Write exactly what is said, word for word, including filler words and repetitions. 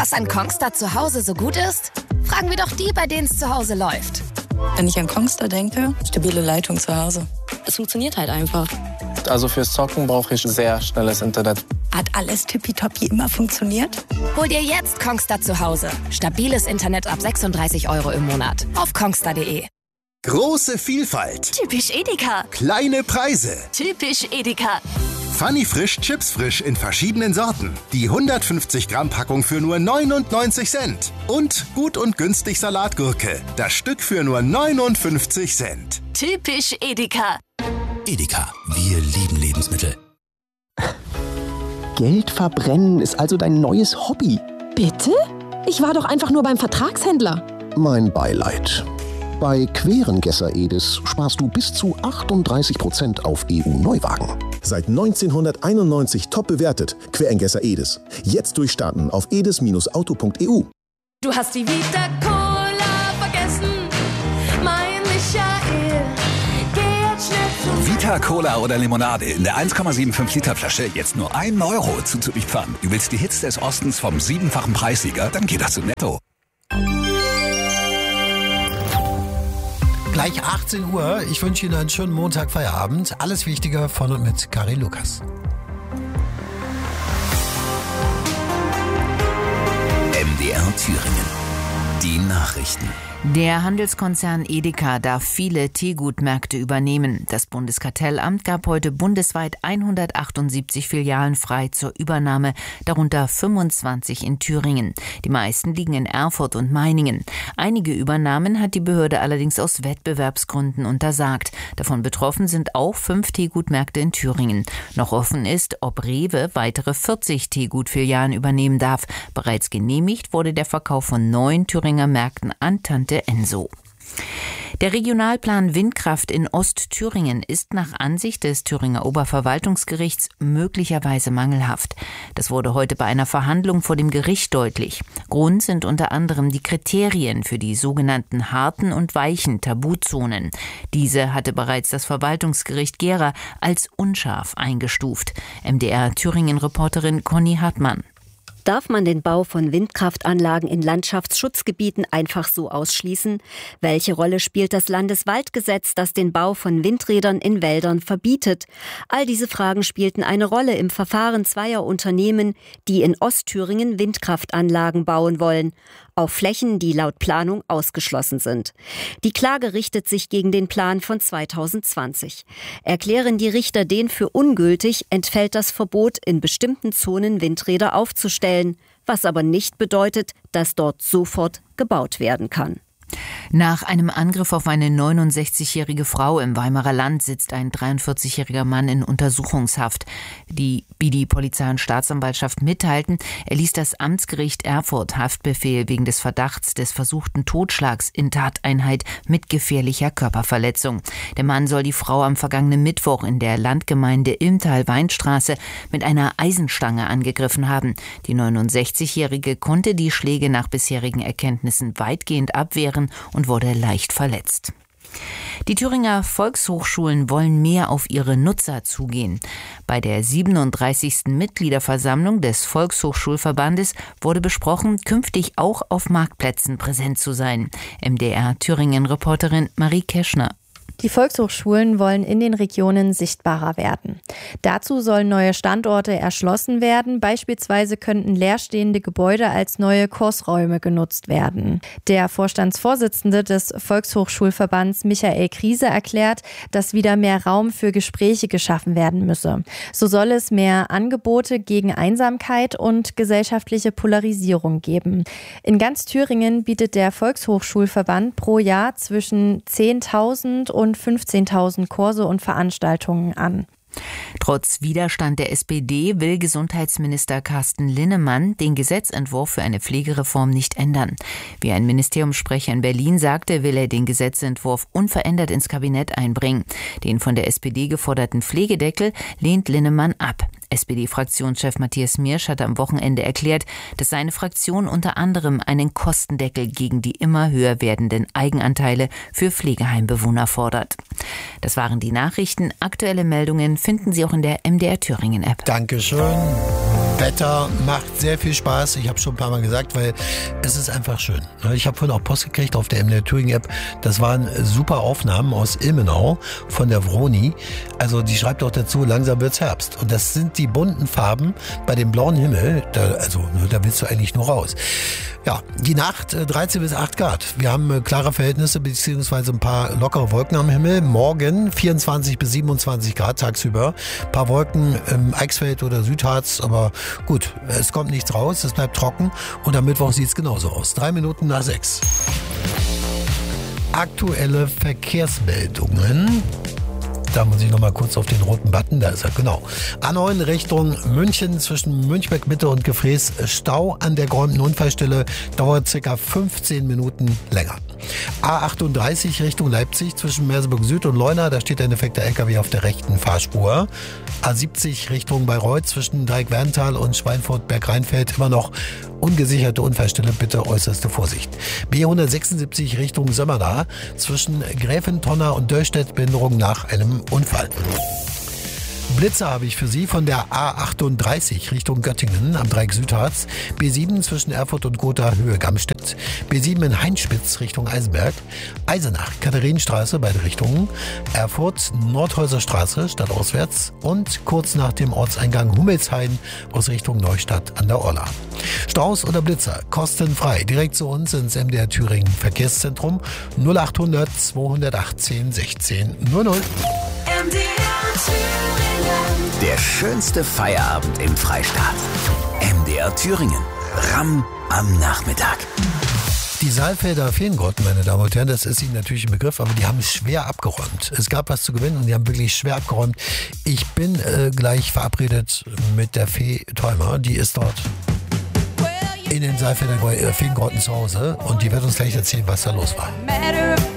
Was an Kongstar zu Hause so gut ist? Fragen wir doch die, bei denen es zu Hause läuft. Wenn ich an Kongstar denke, stabile Leitung zu Hause. Es funktioniert halt einfach. Also fürs Zocken brauche ich sehr schnelles Internet. Hat alles tippitoppi immer funktioniert? Hol dir jetzt Kongstar zu Hause. Stabiles Internet ab sechsunddreißig Euro im Monat. Auf kongstar punkt de. Große Vielfalt. Typisch Edeka. Kleine Preise. Typisch Edeka. Funny Frisch, Chips frisch in verschiedenen Sorten. Die hundertfünfzig Gramm Packung für nur neunundneunzig Cent. Und gut und günstig Salatgurke. Das Stück für nur neunundfünfzig Cent. Typisch Edeka. Edeka, wir lieben Lebensmittel. Geld verbrennen ist also dein neues Hobby. Bitte? Ich war doch einfach nur beim Vertragshändler. Mein Beileid. Bei Querengesser Edis sparst du bis zu achtunddreißig Prozent auf E U-Neuwagen. Seit neunzehnhunderteinundneunzig top bewertet. Querengesser Edis. Jetzt durchstarten auf edis Bindestrich auto Punkt e u. Du hast die Vita Cola vergessen, mein Michael. Geh jetzt schnell zu Vita Cola oder Limonade in der eins Komma fünfundsiebzig Liter Flasche jetzt nur ein Euro zuzüglich Pfand. Du willst die Hits des Ostens vom siebenfachen Preissieger? Dann geht das zu Netto. Gleich achtzehn Uhr. Ich wünsche Ihnen einen schönen Montag, Feierabend. Alles Wichtige von und mit Karin Lukas. M D R Thüringen. Die Nachrichten. Der Handelskonzern Edeka darf viele Teegutmärkte übernehmen. Das Bundeskartellamt gab heute bundesweit hundertachtundsiebzig Filialen frei zur Übernahme, darunter fünfundzwanzig in Thüringen. Die meisten liegen in Erfurt und Meiningen. Einige Übernahmen hat die Behörde allerdings aus Wettbewerbsgründen untersagt. Davon betroffen sind auch fünf Teegutmärkte in Thüringen. Noch offen ist, ob Rewe weitere vierzig Teegutfilialen übernehmen darf. Bereits genehmigt wurde der Verkauf von neun Thüringer Märkten an Tante Enso. Der Regionalplan Windkraft in Ostthüringen ist nach Ansicht des Thüringer Oberverwaltungsgerichts möglicherweise mangelhaft. Das wurde heute bei einer Verhandlung vor dem Gericht deutlich. Grund sind unter anderem die Kriterien für die sogenannten harten und weichen Tabuzonen. Diese hatte bereits das Verwaltungsgericht Gera als unscharf eingestuft. M D R Thüringen-Reporterin Conny Hartmann. Darf man den Bau von Windkraftanlagen in Landschaftsschutzgebieten einfach so ausschließen? Welche Rolle spielt das Landeswaldgesetz, das den Bau von Windrädern in Wäldern verbietet? All diese Fragen spielten eine Rolle im Verfahren zweier Unternehmen, die in Ostthüringen Windkraftanlagen bauen wollen, auf Flächen, die laut Planung ausgeschlossen sind. Die Klage richtet sich gegen den Plan von zweitausendzwanzig. Erklären die Richter den für ungültig, entfällt das Verbot, in bestimmten Zonen Windräder aufzustellen, was aber nicht bedeutet, dass dort sofort gebaut werden kann. Nach einem Angriff auf eine neunundsechzigjährige Frau im Weimarer Land sitzt ein dreiundvierzigjähriger Mann in Untersuchungshaft. Die, wie die Polizei und Staatsanwaltschaft mitteilten, erließ das Amtsgericht Erfurt Haftbefehl wegen des Verdachts des versuchten Totschlags in Tateinheit mit gefährlicher Körperverletzung. Der Mann soll die Frau am vergangenen Mittwoch in der Landgemeinde Ilmtal-Weinstraße mit einer Eisenstange angegriffen haben. Die neunundsechzigjährige konnte die Schläge nach bisherigen Erkenntnissen weitgehend abwehren und wurde leicht verletzt. Die Thüringer Volkshochschulen wollen mehr auf ihre Nutzer zugehen. Bei der siebenunddreißigsten Mitgliederversammlung des Volkshochschulverbandes wurde besprochen, künftig auch auf Marktplätzen präsent zu sein. M D R Thüringen-Reporterin Marie Keschner. Die Volkshochschulen wollen in den Regionen sichtbarer werden. Dazu sollen neue Standorte erschlossen werden. Beispielsweise könnten leerstehende Gebäude als neue Kursräume genutzt werden. Der Vorstandsvorsitzende des Volkshochschulverbands Michael Kriese erklärt, dass wieder mehr Raum für Gespräche geschaffen werden müsse. So soll es mehr Angebote gegen Einsamkeit und gesellschaftliche Polarisierung geben. In ganz Thüringen bietet der Volkshochschulverband pro Jahr zwischen zehntausend und fünfzehntausend Kurse und Veranstaltungen an. Trotz Widerstand der S P D will Gesundheitsminister Carsten Linnemann den Gesetzentwurf für eine Pflegereform nicht ändern. Wie ein Ministeriumssprecher in Berlin sagte, will er den Gesetzentwurf unverändert ins Kabinett einbringen. Den von der S P D geforderten Pflegedeckel lehnt Linnemann ab. S P D-Fraktionschef Matthias Miersch hat am Wochenende erklärt, dass seine Fraktion unter anderem einen Kostendeckel gegen die immer höher werdenden Eigenanteile für Pflegeheimbewohner fordert. Das waren die Nachrichten. Aktuelle Meldungen finden Sie auch in der M D R Thüringen App. Dankeschön. Wetter macht sehr viel Spaß. Ich habe schon ein paar Mal gesagt, weil es ist einfach schön. Ich habe vorhin auch Post gekriegt auf der M D R Thüringen App. Das waren super Aufnahmen aus Ilmenau von der Vroni. Also die schreibt auch dazu, langsam wird's Herbst. Und das sind die bunten Farben bei dem blauen Himmel. Da, also da willst du eigentlich nur raus. Ja, die Nacht dreizehn bis acht Grad. Wir haben klare Verhältnisse beziehungsweise ein paar lockere Wolken am Himmel. Morgen vierundzwanzig bis siebenundzwanzig Grad tagsüber. Ein paar Wolken im Eichsfeld oder Südharz, aber gut, es kommt nichts raus, es bleibt trocken und am Mittwoch sieht es genauso aus. Drei Minuten nach sechs. Aktuelle Verkehrsmeldungen. Da muss ich noch mal kurz auf den roten Button, da ist er, genau. A neun Richtung München zwischen Münchberg Mitte und Gefrees. Stau an der geräumten Unfallstelle, dauert ca. fünfzehn Minuten länger. A achtunddreißig Richtung Leipzig zwischen Merseburg Süd und Leuna, da steht ein defekter L K W auf der rechten Fahrspur. A siebzig Richtung Bayreuth zwischen Dreieck-Werntal und Schweinfurt-Berg-Rheinfeld immer noch ungesicherte Unfallstelle, bitte äußerste Vorsicht. B hundertsechsundsiebzig Richtung Sömmerda zwischen Gräfentonner und Döllstedt, Behinderung nach einem Unfall. Blitzer habe ich für Sie von der A achtunddreißig Richtung Göttingen am Dreieck Südharz, B sieben zwischen Erfurt und Gotha Höhe Gamstedt, B sieben in Heinspitz Richtung Eisenberg, Eisenach Katharinenstraße beide Richtungen, Erfurt Nordhäuser Straße stadtauswärts und kurz nach dem Ortseingang Hummelshain aus Richtung Neustadt an der Orla. Staus oder Blitzer kostenfrei direkt zu uns ins M D R Thüringen Verkehrszentrum null achthundert zweihundertachtzehn sechzehn null null. M D R Thüringen. Der schönste Feierabend im Freistaat. M D R Thüringen. Ramm am Nachmittag. Die Saalfelder Feengrotten, meine Damen und Herren, das ist Ihnen natürlich ein Begriff, aber die haben schwer abgeräumt. Es gab was zu gewinnen und die haben wirklich schwer abgeräumt. Ich bin äh, gleich verabredet mit der Fee Teumer, die ist dort in den Saalfelder Feengrotten zu Hause und die wird uns gleich erzählen, was da los war.